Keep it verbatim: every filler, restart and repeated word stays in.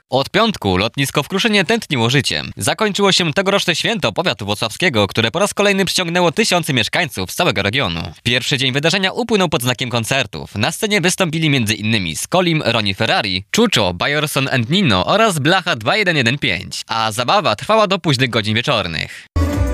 Od piątku lotnisko w Kruszynie tętniło życiem. Zakończyło się tegoroczne święto powiatu włocławskiego, które po raz kolejny przyciągnęło tysiące mieszkańców z całego regionu. Pierwszy dzień wydarzenia upłynął pod znakiem koncertów. Na scenie wystąpili m.in. Skolim, Ronnie Ferrari, Czuczo, Bajorson and Nino oraz Blacha dwa jeden jeden pięć, a zabawa trwała do późnych godzin wieczornych.